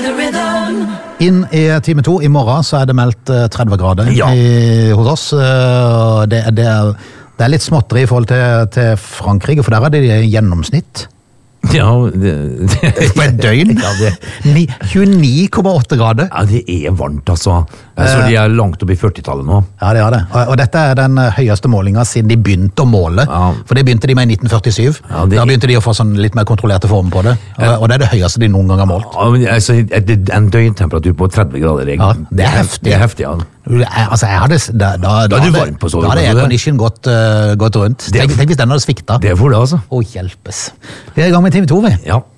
Inn i time 2 i morgen så det meldt 30 grader hos oss. Det er litt småtteri i forhold til Frankrike, for der det gjennomsnitt. Ja, På et døgn? 29,8 grader. Ja, det varmt altså. Så de langt opp i 40-tallet nå. Ja, det det. Og dette den høyeste målingen siden de begynte å måle. Ja. For det begynte de med i 1947. Ja, Da begynte de å få sånn litt mer kontrollerte former på det. Og det det høyeste de noen gang har målt. Ja, men altså, en døgntemperatur på 30 grader. Ja, det heftig. Det heftig, ja. Altså, jeg hadde... Da det varmt på sovet. Da hadde aircondition gått rundt. Tenk hvis den hadde svikta. Det får det, altså. Å, hjelpes. Vi i gang med time 2, vi. Ja.